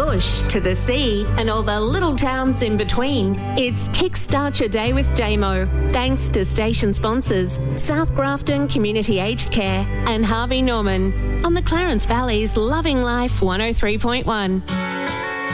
bush to the sea and all the little towns in between. It's Kickstart Your Day with Damo. Thanks to station sponsors South Grafton Community Aged Care and Harvey Norman on the Clarence Valley's Loving Life 103.1.